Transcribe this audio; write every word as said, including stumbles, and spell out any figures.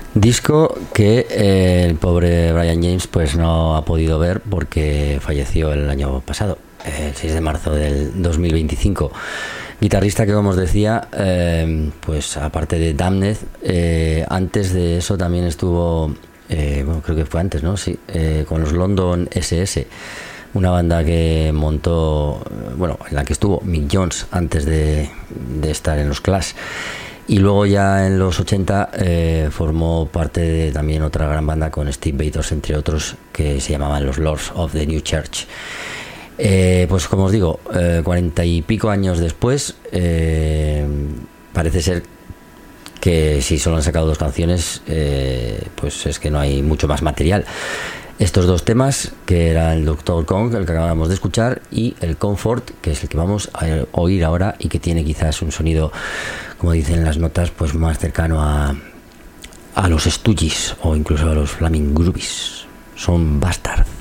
Disco que eh, el pobre Brian James pues no ha podido ver porque falleció el año pasado, el seis de marzo del dos mil veinticinco. Guitarrista que, como os decía, eh, pues aparte de Damned, eh, antes de eso también estuvo, eh, bueno, creo que fue antes, ¿no? Sí, eh, con los London S S, una banda que montó, bueno, en la que estuvo Mick Jones antes de, de estar en los Clash. Y luego ya en los ochenta eh, formó parte de también otra gran banda con Steve Bators, entre otros, que se llamaban los Lords of the New Church. Eh, pues como os digo, eh, cuarenta y pico años después, eh, parece ser que si solo han sacado dos canciones, eh, pues es que no hay mucho más material. Estos dos temas, que era el doctor Kong, el que acabamos de escuchar, y el Comfort, que es el que vamos a oír ahora y que tiene quizás un sonido, como dicen las notas, pues más cercano a, a los Stooges o incluso a los Flaming Groovies. Son Bastard.